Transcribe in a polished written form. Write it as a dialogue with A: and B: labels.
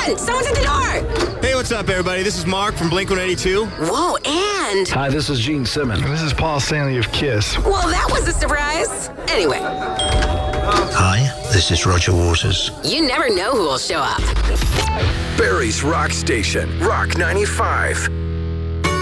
A: on! Someone's at the door!
B: Hey, what's up, everybody? This is Mark from Blink-182.
A: Whoa, and...
C: Hi, this is Gene Simmons.
D: This is Paul Stanley of KISS.
A: Well, that was a surprise. Anyway.
E: Hi, this is Roger Waters.
A: You never know who will show up.
F: Barrie's Rock Station, Rock 95.